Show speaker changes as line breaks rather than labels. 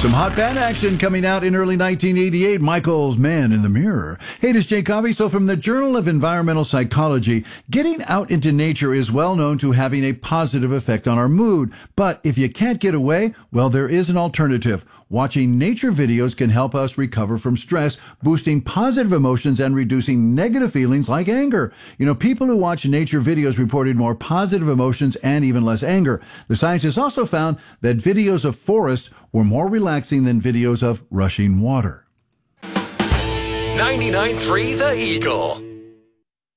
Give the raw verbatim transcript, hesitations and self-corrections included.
Some hot band action coming out in early nineteen eighty-eight, Michael's Man in the Mirror. Hey, this is Jay Covey. So from the Journal of Environmental Psychology, getting out into nature is well known to having a positive effect on our mood. But if you can't get away, well, there is an alternative. Watching nature videos can help us recover from stress, boosting positive emotions and reducing negative feelings like anger. You know, people who watch nature videos reported more positive emotions and even less anger. The scientists also found that videos of forests were more relaxing than videos of rushing water.
ninety-nine point three The Eagle.